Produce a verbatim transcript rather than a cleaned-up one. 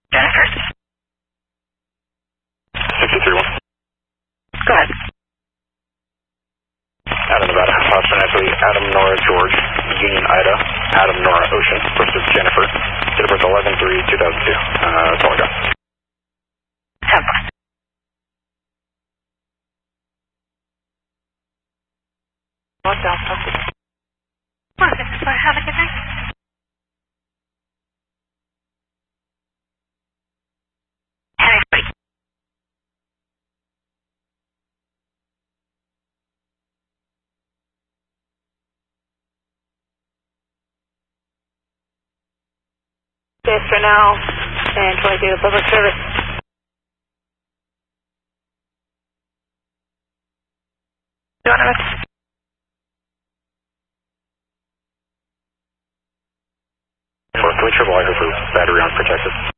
Jennifer. sixty-three one. Go ahead. Adam Nevada, Foster Natalie, Adam Nora George, Union Ida, Adam Nora Ocean, versus Jennifer, date of birth eleven three two thousand two. Uh, that's all I got. Have fun. What's up? Come on, this is for have a good night. Hey, this for now, and twenty-two public service. You want to Four three triple I for battery unprotected.